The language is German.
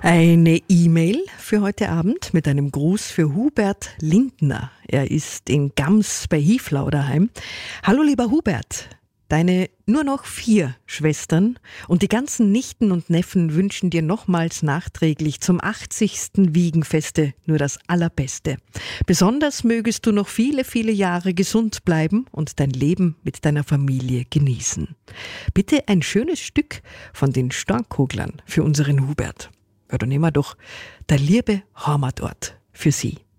Eine E-Mail für heute Abend mit einem Gruß für Hubert Lindner. Er ist in Gams bei Hieflau daheim. Hallo lieber Hubert, deine nur noch 4 Schwestern und die ganzen Nichten und Neffen wünschen dir nochmals nachträglich zum 80. Wiegenfeste nur das Allerbeste. Besonders mögest du noch viele, viele Jahre gesund bleiben und dein Leben mit deiner Familie genießen. Bitte ein schönes Stück von den Stornkoglern für unseren Hubert. Ja, dann nehmen wir doch der liebe Heimatort für Sie.